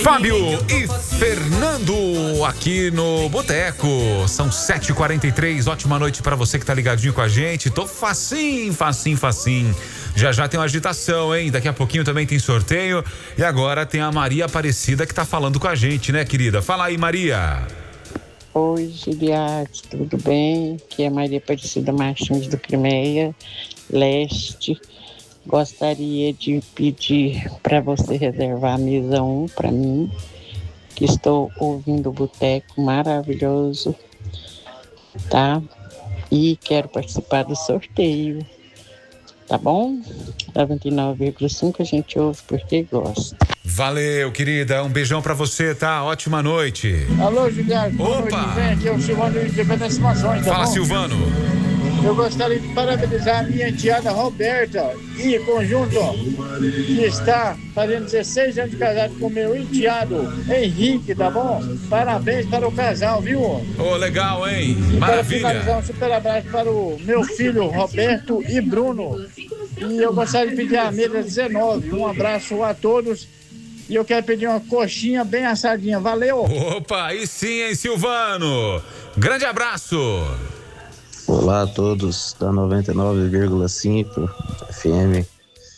Fábio e Fernando aqui no Boteco. São 7h43. Ótima noite pra você que tá ligadinho com a gente. Tô facinho. Já tem uma agitação, hein? Daqui a pouquinho também tem sorteio. E agora tem a Maria Aparecida que tá falando com a gente, né, querida? Fala aí, Maria. Oi, Giliarte, tudo bem? Aqui é Maria Aparecida Martins do Crimeia Leste. Gostaria de pedir para você reservar a mesa 1 para mim, que estou ouvindo o Boteco maravilhoso, tá? E quero participar do sorteio, tá bom? 99,5 a gente ouve porque gosta. Valeu, querida. Um beijão pra você, tá? Ótima noite. Alô, Juliano. Opa! Vem aqui, é o Silvano do Independência Mações, tá Fala, bom? Silvano. Eu gostaria de parabenizar a minha enteada Roberta e conjunto, que está fazendo 16 anos de casado com o meu enteado Henrique, tá bom? Parabéns para o casal, viu? Ô, legal, hein? E para Maravilha. finalizar, um super abraço para o meu filho Roberto e Bruno. E eu gostaria de pedir a mesa 19. Um abraço a todos. E eu quero pedir uma coxinha bem assadinha. Valeu! Opa, aí sim, hein, Silvano? Grande abraço. Olá a todos da 99,5 FM.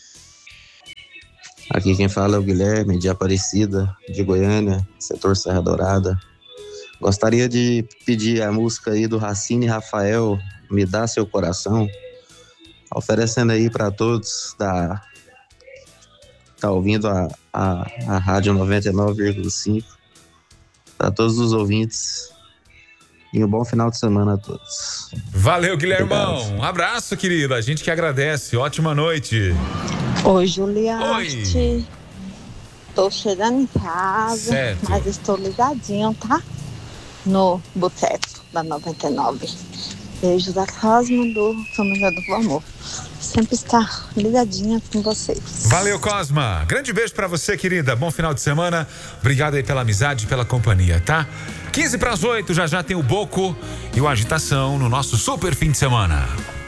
Aqui quem fala é o Guilherme de Aparecida, de Goiânia, setor Serra Dourada. Gostaria de pedir a música aí do Racine Rafael, Me Dá Seu Coração, oferecendo aí para todos tá ouvindo a rádio 99,5, para todos os ouvintes. E um bom final de semana a todos. Valeu, Guilhermão. Obrigado. Um abraço, querida. A gente que agradece. Ótima noite. Oi, Juliarte. Oi. Tô chegando em casa, Certo. mas estou ligadinho, tá? No Boteco da 99. Beijos da Cosma do Família do Amor. Sempre está ligadinha com vocês. Valeu, Cosma. Grande beijo pra você, querida. Bom final de semana. Obrigado aí pela amizade e pela companhia, tá? 7:15, já tem o Boco e o Agitação no nosso super fim de semana.